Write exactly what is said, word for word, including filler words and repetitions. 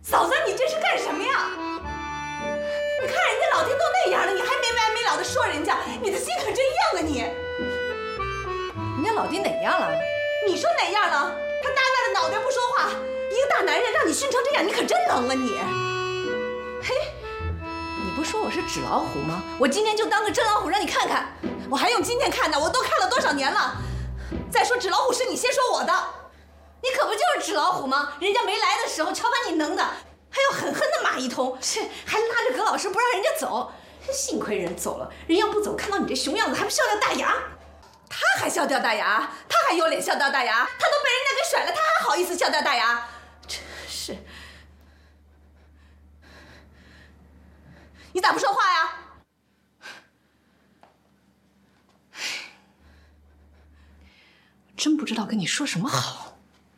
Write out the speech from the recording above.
嫂子，你这是干什么呀？你看人家老爹都那样了，你还没完没了的说人家，你的心可真硬啊你！ 人家老爹哪样了？ 你说哪样了？他耷拉着脑袋不说话，一个大男人让你熏成这样，你可真能啊你！ 嘿，你不说我是纸老虎吗？我今天就当个真老虎让你看看。 我还用今天看呢？我都看了多少年了？再说纸老虎是你先说我的， 你可不就是纸老虎吗？人家没来的时候瞧把你能的，还要狠狠的骂一通，是还拉着葛老师不让人家走。幸亏人走了，人要不走，看到你这熊样子还不笑掉大牙。 他还笑掉大牙？他还有脸笑掉大牙？他都被人家给甩了，他还好意思笑掉大牙？真是！你咋不说话呀？ 真不知道跟你说什么好。